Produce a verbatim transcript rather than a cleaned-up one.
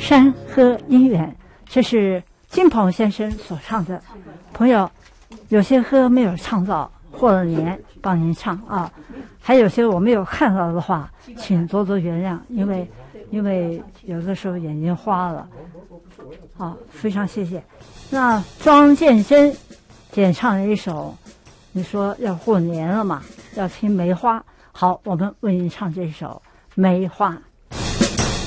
山河姻缘，这是金鹏先生所唱的。朋友，有些歌没有唱到，过了年帮您唱啊。还有些我没有看到的话，请多多原谅，因为因为有的时候眼睛花了。好，非常谢谢。那庄建真演唱了一首，你说要过年了嘛，要听梅花。好，我们为您唱这首《梅花》。